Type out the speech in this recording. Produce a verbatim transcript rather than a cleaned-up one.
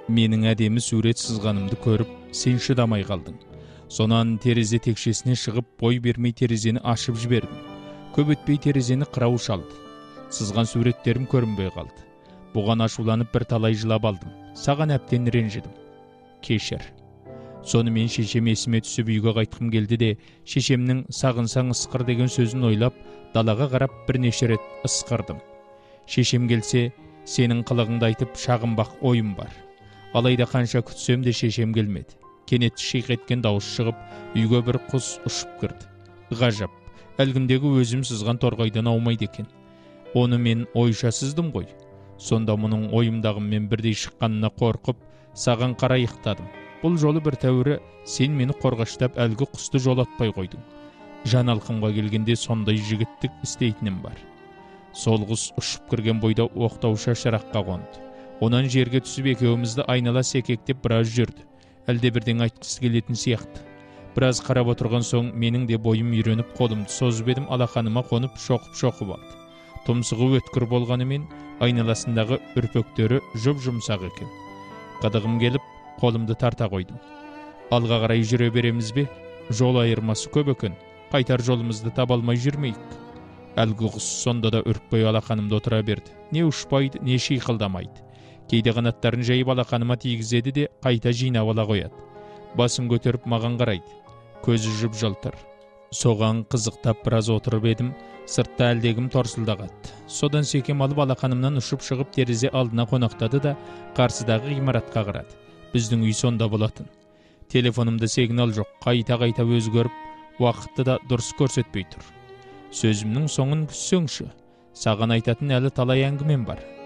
Менің әдемі сурет сызғанымды көріп, сен шыдамай қалдың. Сонан терезе текшесіне шығып, бой бермей терезені ашып жібердім. Көп өтпей терезені қырау шалды. Сызған суреттерім көрінбей қалды. Бұған ашуланып бір талай жылап алдым. Саған әптен ренжідім. Кешір. Сонымен шешем есіме түсіп үйге қайтқым келді де, шешемнің сағынсаң ысқыр деген сөзін ойлап, далаға қарап бірнеше рет ысқырдым. Шешем келсе, сенің қылығыңды айтып шағынбақ ойым бар. Алайда қанша күтсем де шешем келмеді. Кенет шиқ еткен дауыс шығып, үйге бір құс ұшып кірді. Ғажап, әлгіндегі өзім сызған торғайдан аумайды екен. Оны мен ойша сыздым ғой. Сонда мұның ойымдағымен бірдей шыққанына қорқып, саған қарай иықтадым. Бұл жолы бір тәуірі сен мені қорғаштап әлгі құсты жолатпай қойдың. Жан алқымға келгенде сондай жігіттік істейтінім бар. Сол құс ұшып кірген бойда оқтауша шыраққа қонды. Онан жерге түсіп екеумізді айнала секектеп біраз жүрді. Әлде бірден айтқысы келетін сияқты. Біраз қарап отырған соң менің де бойым үйреніп қолымды созып едім, алақаныма қонып шоқып-шоқып алды. Тұмсығы өткір болғанымен айналасындағы үрпектері жұп-жұмсақ екен. Қадығым келіп, қолымды тарта қойдым. Алға қарай жүре береміз бе? Жол айырмасы көп екен. Қайтар жолымызды таба алмай жүрмейік. Әлгі құс сонда да үрікпей алақанымда отыра берді. Не ұшпайды, не шиқылдамайды. Кейде қанаттарын жайып алақаныма тигізеді де қайта жинап ала қояды. Басын көтеріп маған қарайды. Көзі жұп жылтыр. Соған қызықтап біраз отырып едім, сыртта әлдегім торсылдағады. Содан секем алып алақанымнан ұшып шығып терезе алдына қонақтады да қарсыдағы ғимаратқа қарады. Біздің үй сонда болатын. Телефонымда сигнал жоқ, қайта-қайта өзгеріп, уақытты да дұрыс көрсетпей тұр. Сөзімнің соңын күссеңші. Саған айтатын әлі талай әңгімем бар.